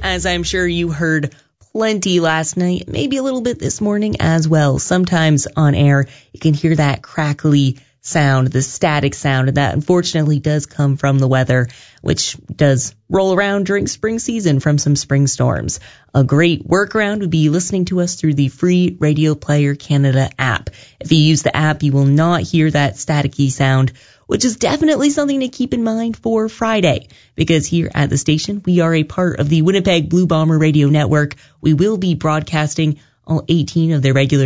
As I'm sure you heard plenty last night, maybe a little bit this morning as well. Sometimes on air, you can hear that crackly sound, the static sound, and that unfortunately does come from the weather, which does roll around during spring season from some spring storms. A great workaround would be listening to us through the free Radio Player Canada app. If you use the app, you will not hear that staticky sound, which is definitely something to keep in mind for Friday, because here at the station, we are a part of the Winnipeg Blue Bomber Radio Network. We will be broadcasting all 18 of their regular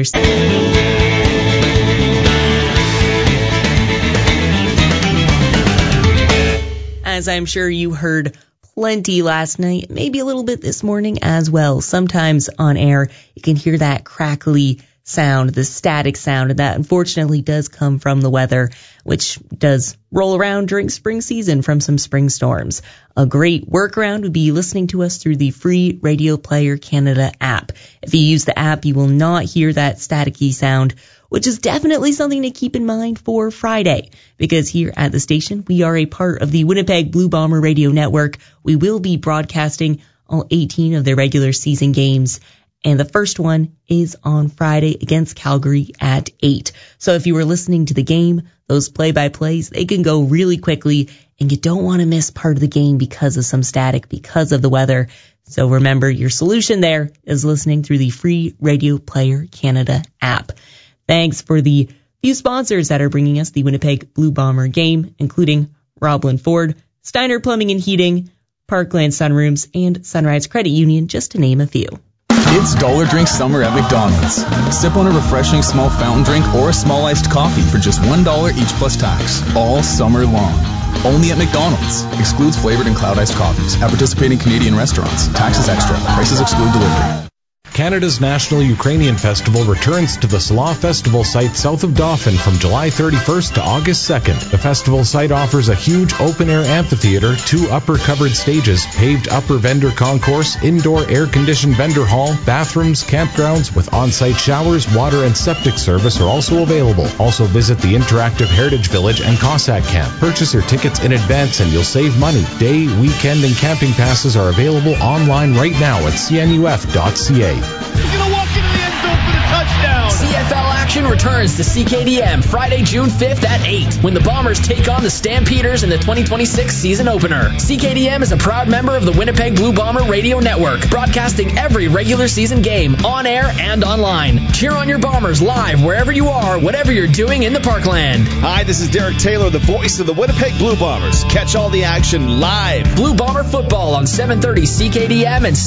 As I'm sure you heard plenty last night, maybe a little bit this morning as well. Sometimes on air, you can hear that crackly sound, the static sound, and that unfortunately does come from the weather, which does roll around during spring season from some spring storms. A great workaround would be listening to us through the free Radio Player Canada app. If you use the app, you will not hear that staticky sound, which is definitely something to keep in mind for Friday, because here at the station, we are a part of the Winnipeg Blue Bomber Radio Network. We will be broadcasting all 18 of their regular season games, and the first one is on Friday against Calgary at 8. So if you were listening to the game, those play-by-plays, they can go really quickly, and you don't want to miss part of the game because of some static, because of the weather. So remember, your solution there is listening through the free Radio Player Canada app. Thanks for the few sponsors that are bringing us the Winnipeg Blue Bomber game, including Roblin Ford, Steiner Plumbing and Heating, Parkland Sunrooms, and Sunrise Credit Union, just to name a few. It's Dollar Drink Summer at McDonald's. Sip on a refreshing small fountain drink or a small iced coffee for just $1 each plus tax, all summer long. Only at McDonald's. Excludes flavored and cloud iced coffees. At participating Canadian restaurants. Taxes extra. Prices exclude delivery. Canada's National Ukrainian Festival returns to the Salah Festival site south of Dauphin from July 31st to August 2nd. The festival site offers a huge open-air amphitheater, 2 upper covered stages, paved upper vendor concourse, indoor air-conditioned vendor hall, bathrooms, campgrounds with on-site showers, water, and septic service are also available. Also visit the interactive Heritage Village and Cossack Camp. Purchase your tickets in advance and you'll save money. Day, weekend, and camping passes are available online right now at cnuf.ca. He's going to walk into the end zone for the touchdown. CFL action returns to CKDM Friday, June 5th at 8 when the Bombers take on the Stampeders in the 2026 season opener. CKDM is a proud member of the Winnipeg Blue Bomber Radio Network, broadcasting every regular season game on air and online. Cheer on your Bombers live wherever you are, whatever you're doing in the Parkland. Hi, this is Derek Taylor, the voice of the Winnipeg Blue Bombers. Catch all the action live. Blue Bomber football on 730 CKDM and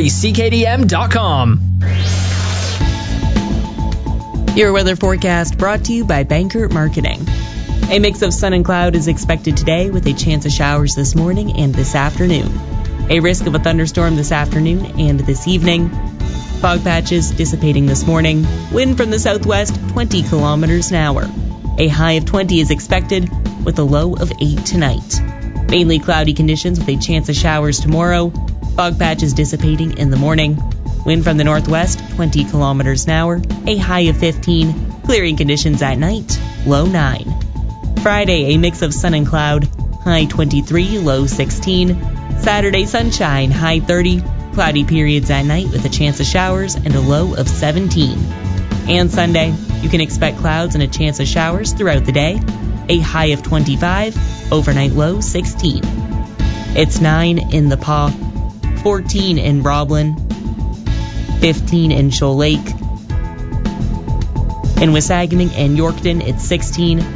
730CKDM.com. Your weather forecast brought to you by Banker Marketing. A mix of sun and cloud is expected today with a chance of showers this morning and this afternoon. A risk of a thunderstorm this afternoon and this evening. Fog patches dissipating this morning. Wind from the southwest 20 kilometers an hour. A high of 20 is expected with a low of 8 tonight. Mainly cloudy conditions with a chance of showers tomorrow. Fog patches dissipating in the morning. Wind from the northwest, 20 kilometers an hour, a high of 15. Clearing conditions at night, low 9. Friday, a mix of sun and cloud, high 23, low 16. Saturday, sunshine, high 30. Cloudy periods at night with a chance of showers and a low of 17. And Sunday, you can expect clouds and a chance of showers throughout the day, a high of 25, overnight low 16. It's 9 in the Pas, 14 in Roblin, 15 in Shoal Lake. In Wissahickon and Yorkton, it's 16.